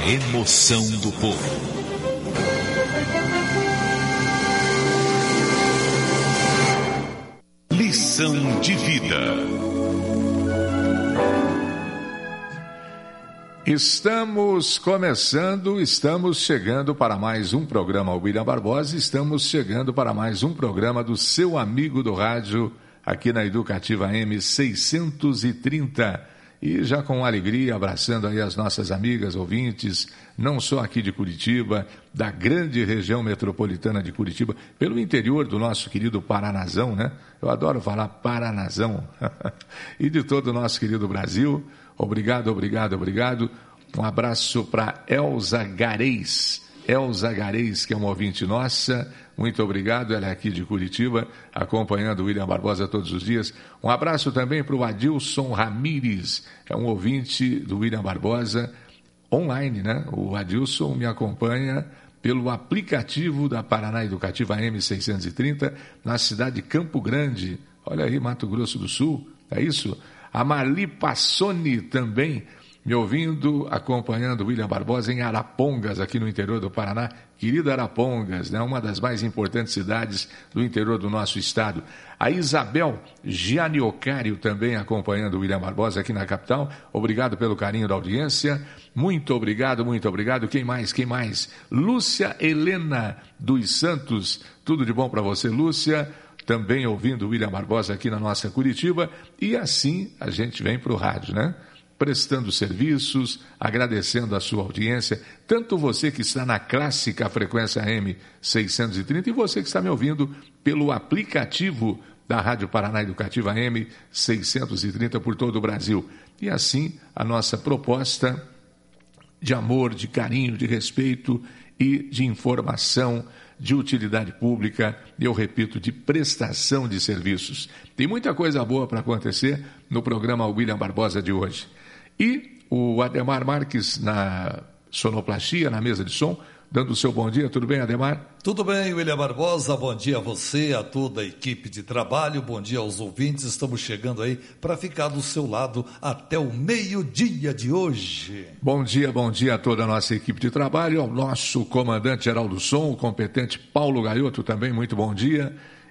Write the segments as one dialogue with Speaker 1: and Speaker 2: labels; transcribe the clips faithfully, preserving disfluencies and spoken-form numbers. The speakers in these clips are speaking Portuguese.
Speaker 1: A emoção do povo. Lição de vida.
Speaker 2: Estamos começando, estamos chegando para mais um programa William Barbosa, estamos chegando para mais um programa do seu amigo do rádio, aqui na Educativa M seiscentos e trinta. E já com alegria, abraçando aí as nossas amigas ouvintes, não só aqui de Curitiba, da grande região metropolitana de Curitiba, pelo interior do nosso querido Paranazão, né? Eu adoro falar Paranazão. E de todo o nosso querido Brasil. Obrigado, obrigado, obrigado. Um abraço para Elza Gareis. Elza Gareis, que é uma ouvinte nossa. Muito obrigado, ela é aqui de Curitiba, acompanhando o William Barbosa todos os dias. Um abraço também para o Adilson Ramires, é um ouvinte do William Barbosa online, né? O Adilson me acompanha pelo aplicativo da Paraná Educativa M seiscentos e trinta, na cidade de Campo Grande. Olha aí, Mato Grosso do Sul, é isso? A Marli Passoni também me ouvindo, acompanhando o William Barbosa em Arapongas, aqui no interior do Paraná. Querida Arapongas, né? Uma das mais importantes cidades do interior do nosso estado. A Isabel Gianiocário também acompanhando o William Barbosa aqui na capital. Obrigado pelo carinho da audiência. Muito obrigado, muito obrigado. Quem mais? Quem mais? Lúcia Helena dos Santos. Tudo de bom para você, Lúcia. Também ouvindo o William Barbosa aqui na nossa Curitiba. E assim a gente vem para o rádio, né? Prestando serviços, agradecendo a sua audiência, tanto você que está na clássica frequência M seiscentos e trinta e você que está me ouvindo pelo aplicativo da Rádio Paraná Educativa M seiscentos e trinta por todo o Brasil. E assim a nossa proposta de amor, de carinho, de respeito e de informação, de utilidade pública, e eu repito, de prestação de serviços. Tem muita coisa boa para acontecer no programa William Barbosa de hoje. E o Ademar Marques na sonoplastia, na mesa de som, dando o seu bom dia. Tudo bem, Ademar?
Speaker 3: Tudo bem, William Barbosa. Bom dia a você, a toda a equipe de trabalho. Bom dia aos ouvintes. Estamos chegando aí para ficar do seu lado até o meio-dia de hoje.
Speaker 2: Bom dia, bom dia a toda a nossa equipe de trabalho, ao nosso comandante-geral do som, o competente Paulo Gaioto também. Muito bom dia.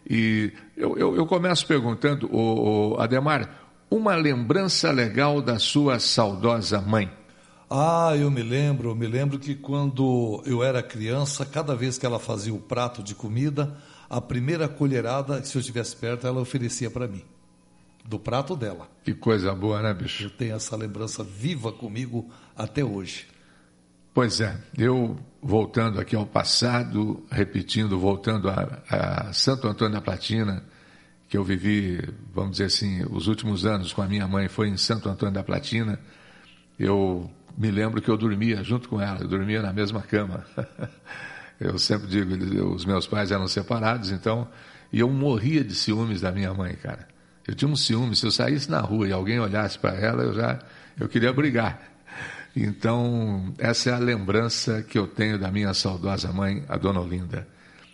Speaker 2: E eu, eu, eu começo perguntando, o, o Ademar, uma lembrança legal da sua saudosa mãe.
Speaker 3: Ah, eu me lembro, eu me lembro que quando eu era criança, cada vez que ela fazia o prato de comida, a primeira colherada, se eu estivesse perto, ela oferecia para mim, do prato dela.
Speaker 2: Que coisa boa, né, bicho?
Speaker 3: Eu tenho essa lembrança viva comigo até hoje.
Speaker 2: Pois é, eu voltando aqui ao passado, repetindo, voltando a, a Santo Antônio da Platina, que eu vivi, vamos dizer assim, os últimos anos com a minha mãe foi em Santo Antônio da Platina. Eu me lembro que eu dormia junto com ela, eu dormia na mesma cama. Eu sempre digo, os meus pais eram separados, então, e eu morria de ciúmes da minha mãe, cara. Eu tinha um ciúme, se eu saísse na rua e alguém olhasse para ela, eu já, eu queria brigar. Então, essa é a lembrança que eu tenho da minha saudosa mãe, a dona Olinda.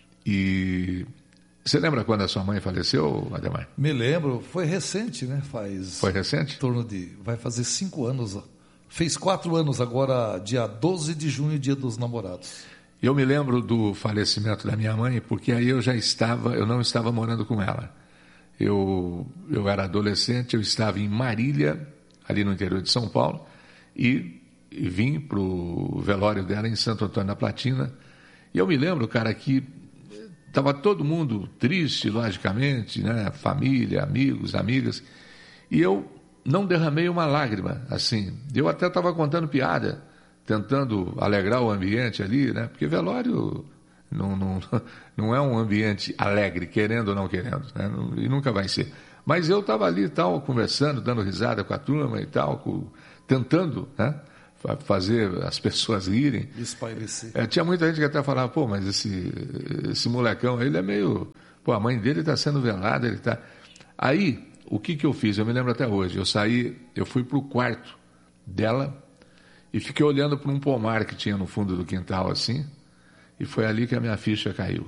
Speaker 2: E você lembra quando a sua mãe faleceu, Ademar?
Speaker 3: Me lembro, foi recente, né? Faz
Speaker 2: foi recente?
Speaker 3: Em torno de, vai fazer cinco anos, fez quatro anos agora, dia doze de junho, dia dos namorados.
Speaker 2: Eu me lembro do falecimento da minha mãe, porque aí eu já estava, eu não estava morando com ela. Eu, eu era adolescente, eu estava em Marília, ali no interior de São Paulo, e, e vim para o velório dela em Santo Antônio da Platina. E eu me lembro, cara, que estava todo mundo triste, logicamente, né? Família, amigos, amigas, e eu não derramei uma lágrima, assim. Eu até estava contando piada, tentando alegrar o ambiente ali, né? Porque velório não, não, não é um ambiente alegre, querendo ou não querendo, né? E nunca vai ser. Mas eu estava ali e tal, conversando, dando risada com a turma e tal, com, tentando, né? Fazer as pessoas rirem.
Speaker 3: Espairecer.
Speaker 2: É, tinha muita gente que até falava, pô, mas esse, esse molecão, ele é meio... Pô, a mãe dele está sendo velada, ele está... Aí, o que que eu fiz? Eu me lembro até hoje. Eu saí, eu fui para o quarto dela e fiquei olhando para um pomar que tinha no fundo do quintal, assim, e foi ali que a minha ficha caiu.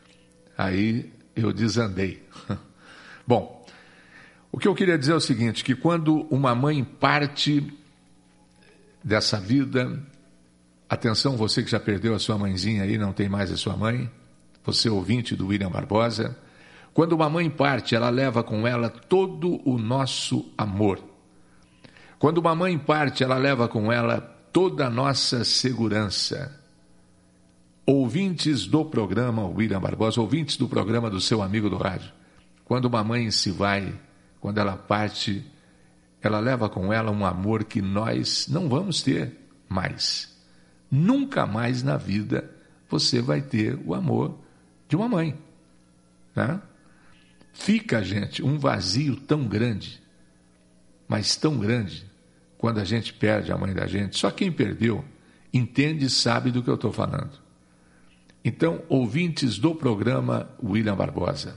Speaker 2: Aí eu desandei. Bom, o que eu queria dizer é o seguinte, que quando uma mãe parte dessa vida, Atenção, você que já perdeu a sua mãezinha aí, não tem mais a sua mãe, você ouvinte do William Barbosa. Quando uma mãe parte, ela leva com ela todo o nosso amor. Quando uma mãe parte, ela leva com ela toda a nossa segurança. Ouvintes do programa William Barbosa, ouvintes do programa do seu amigo do rádio. Quando uma mãe se vai, quando ela parte, ela leva com ela um amor que nós não vamos ter mais. Nunca mais na vida você vai ter o amor de uma mãe, né? Fica, gente, um vazio tão grande, mas tão grande, quando a gente perde a mãe da gente. Só quem perdeu entende e sabe do que eu estou falando. Então, ouvintes do programa William Barbosa,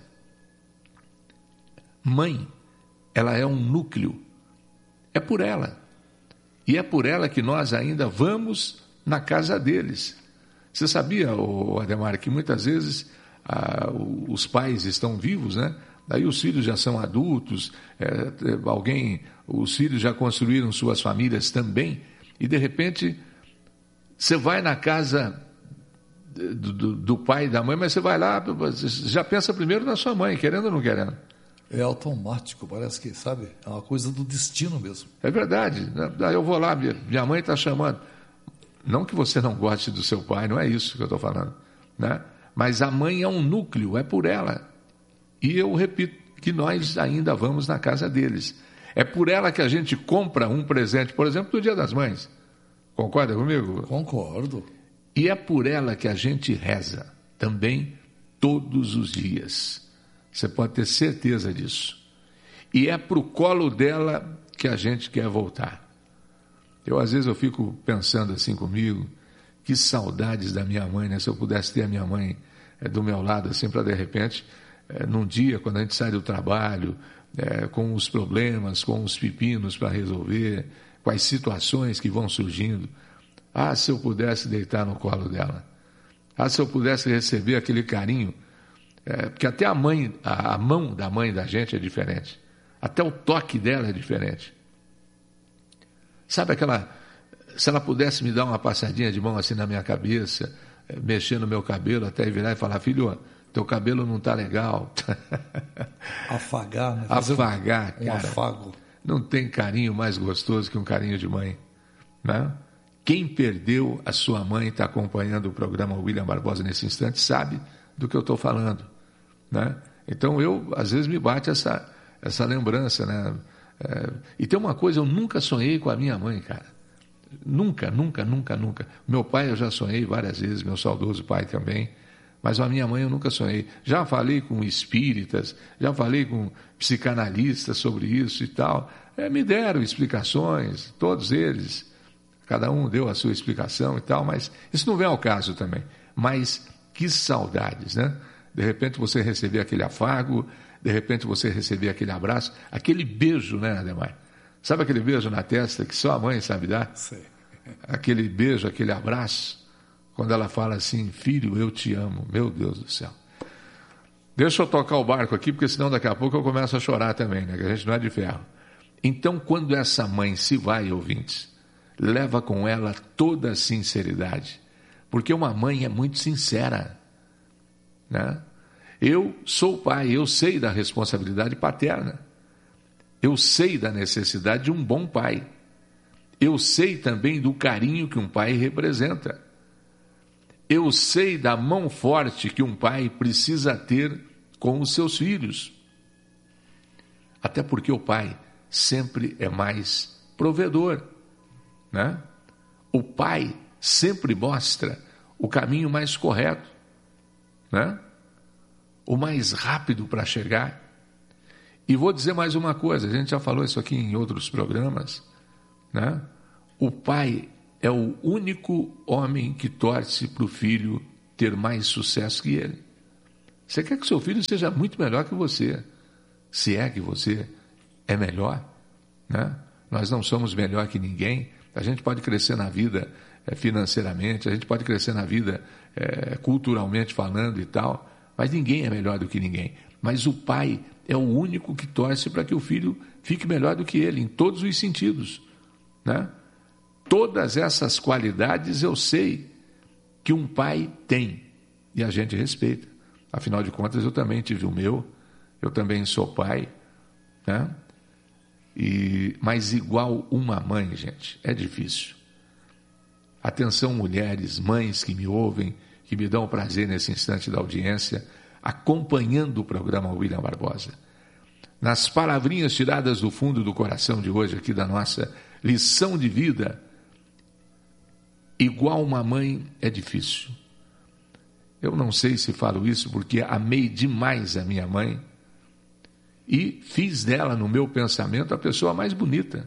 Speaker 2: mãe, ela é um núcleo, é por ela, e é por ela que nós ainda vamos na casa deles. Você sabia, ô Ademar, que muitas vezes ah, os pais estão vivos, né? Daí os filhos já são adultos, é, alguém, os filhos já construíram suas famílias também, e de repente você vai na casa do, do, do pai e da mãe, mas você vai lá, já pensa primeiro na sua mãe, querendo ou não querendo.
Speaker 3: É automático, parece que, sabe, é uma coisa do destino mesmo.
Speaker 2: É verdade, daí eu vou lá, minha mãe está chamando. Não que você não goste do seu pai, não é isso que eu estou falando, né? Mas a mãe é um núcleo, é por ela. E eu repito que nós ainda vamos na casa deles. É por ela que a gente compra um presente, por exemplo, no Dia das Mães. Concorda comigo?
Speaker 3: Concordo.
Speaker 2: E é por ela que a gente reza também todos os dias. Você pode ter certeza disso. E é para o colo dela que a gente quer voltar. Eu, às vezes, eu fico pensando assim comigo, que saudades da minha mãe, né? Se eu pudesse ter a minha mãe é, do meu lado, assim, para de repente, é, num dia, quando a gente sai do trabalho, é, com os problemas, com os pepinos para resolver, com as situações que vão surgindo, ah, se eu pudesse deitar no colo dela, ah, se eu pudesse receber aquele carinho, é, porque até a mãe, a, a mão da mãe da gente é diferente, até o toque dela é diferente. Sabe aquela, se ela pudesse me dar uma passadinha de mão assim na minha cabeça, mexer no meu cabelo, até virar e falar, filho, teu cabelo não está legal.
Speaker 3: Afagar, né? Fazer
Speaker 2: Afagar,
Speaker 3: um, um
Speaker 2: cara.
Speaker 3: afago.
Speaker 2: Não tem carinho mais gostoso que um carinho de mãe, né? Quem perdeu a sua mãe, está acompanhando o programa William Barbosa nesse instante, sabe do que eu estou falando, né? Então eu, às vezes, me bate essa, essa lembrança, né? É, e tem uma coisa, eu nunca sonhei com a minha mãe, cara. Nunca, nunca, nunca, nunca. Meu pai eu já sonhei várias vezes, meu saudoso pai também, mas a minha mãe eu nunca sonhei. Já falei com espíritas, já falei com psicanalistas sobre isso e tal. É, me deram explicações, todos eles, cada um deu a sua explicação e tal, mas isso não vem ao caso também. Mas que saudades, né? De repente você receber aquele afago, de repente você receber aquele abraço, aquele beijo, né, Ademar? Sabe aquele beijo na testa que só a mãe sabe dar?
Speaker 3: Sim.
Speaker 2: Aquele beijo, aquele abraço, quando ela fala assim, filho, eu te amo, meu Deus do céu. Deixa eu tocar o barco aqui, porque senão daqui a pouco eu começo a chorar também, né? Que a gente não é de ferro. Então, quando essa mãe se vai, ouvintes, leva com ela toda a sinceridade, porque uma mãe é muito sincera, né? Eu sou pai, eu sei da responsabilidade paterna. Eu sei da necessidade de um bom pai. Eu sei também do carinho que um pai representa. Eu sei da mão forte que um pai precisa ter com os seus filhos. Até porque o pai sempre é mais provedor, né? O pai sempre mostra o caminho mais correto, né? O mais rápido para chegar. E vou dizer mais uma coisa, a gente já falou isso aqui em outros programas, né? O pai é o único homem que torce para o filho ter mais sucesso que ele. Você quer que seu filho seja muito melhor que você, se é que você é melhor, né? Nós não somos melhor que ninguém, a gente pode crescer na vida é, financeiramente, a gente pode crescer na vida é, culturalmente falando e tal, mas ninguém é melhor do que ninguém. Mas o pai é o único que torce para que o filho fique melhor do que ele, em todos os sentidos, né? Todas essas qualidades eu sei que um pai tem e a gente respeita. Afinal de contas, eu também tive o meu, eu também sou pai, né? E, mas igual uma mãe, gente, é difícil. Atenção, mulheres, mães que me ouvem, que me dão prazer nesse instante da audiência, acompanhando o programa William Barbosa. Nas palavrinhas tiradas do fundo do coração de hoje, aqui da nossa lição de vida, igual uma mãe é difícil. Eu não sei se falo isso porque amei demais a minha mãe e fiz dela, no meu pensamento, a pessoa mais bonita.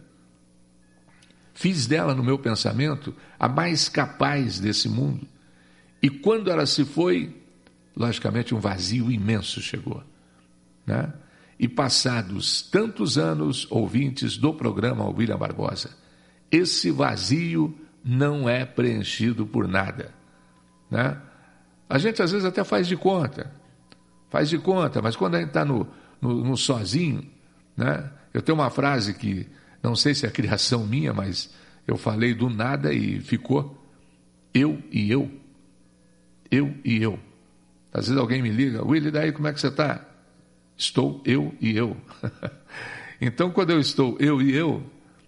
Speaker 2: Fiz dela, no meu pensamento, a mais capaz desse mundo. E quando ela se foi, logicamente um vazio imenso chegou, né? E passados tantos anos, ouvintes do programa William Barbosa, esse vazio não é preenchido por nada, né? A gente às vezes até faz de conta, faz de conta, mas quando a gente está no, no, no sozinho, né? Eu tenho uma frase que, não sei se é criação minha, mas eu falei do nada e ficou eu e eu, eu e eu. Às vezes alguém me liga, Willy, daí como é que você está? Estou eu e eu. Então, quando eu estou eu e eu,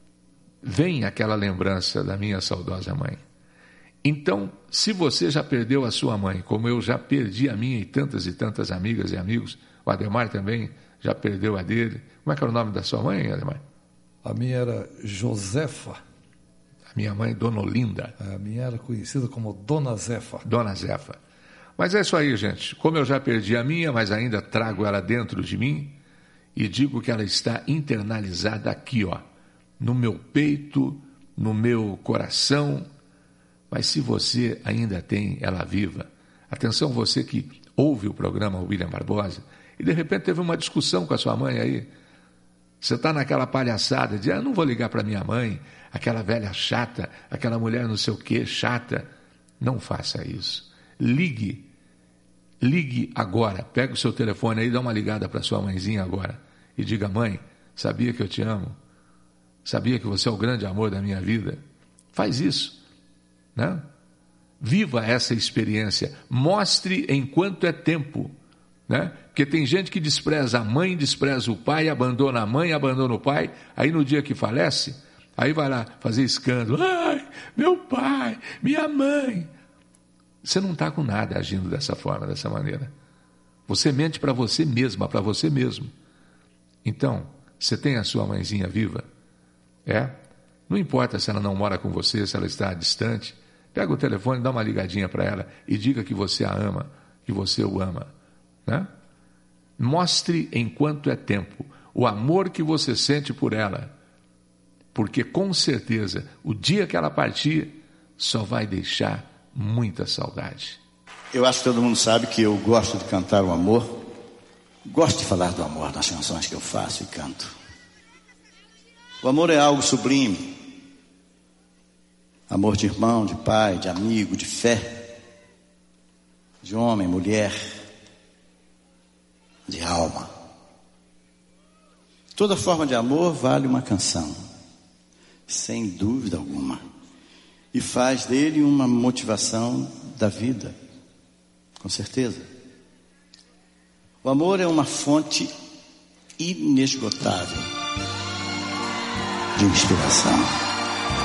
Speaker 2: vem aquela lembrança da minha saudosa mãe. Então, se você já perdeu a sua mãe, como eu já perdi a minha e tantas e tantas amigas e amigos, o Ademar também já perdeu a dele. Como é que era o nome da sua mãe, Ademar?
Speaker 3: A minha era Josefa.
Speaker 2: A minha mãe, Dona Olinda.
Speaker 3: A minha era conhecida como Dona Zefa.
Speaker 2: Dona Zefa. Mas é isso aí, gente. Como eu já perdi a minha, mas ainda trago ela dentro de mim e digo que ela está internalizada aqui, ó, no meu peito, no meu coração. Mas se você ainda tem ela viva, atenção você que ouve o programa William Barbosa e de repente teve uma discussão com a sua mãe aí, você está naquela palhaçada de, ah, não vou ligar para minha mãe, aquela velha chata, aquela mulher não sei o que, chata. Não faça isso. Ligue, ligue agora, pega o seu telefone aí, dá uma ligada para sua mãezinha agora e diga, mãe, sabia que eu te amo? Sabia que você é o grande amor da minha vida? Faz isso, né? Viva essa experiência, mostre enquanto é tempo, né? Porque tem gente que despreza a mãe, despreza o pai, abandona a mãe, abandona o pai, aí no dia que falece, aí vai lá fazer escândalo, ai, meu pai, minha mãe. Você não está com nada agindo dessa forma, dessa maneira. Você mente para você mesma, para você mesmo. Então, você tem a sua mãezinha viva? É? Não importa se ela não mora com você, se ela está distante. Pega o telefone, dá uma ligadinha para ela e diga que você a ama, que você o ama, né? Mostre enquanto é tempo o amor que você sente por ela, porque com certeza o dia que ela partir só vai deixar muita saudade.
Speaker 4: Eu acho que todo mundo sabe que eu gosto de cantar o amor, gosto de falar do amor nas canções que eu faço e canto. O amor é algo sublime. Amor de irmão, de pai, de amigo, de fé, de homem, mulher, de alma. Toda forma de amor vale uma canção, sem dúvida alguma, e faz dele uma motivação da vida, com certeza. O amor é uma fonte inesgotável de inspiração.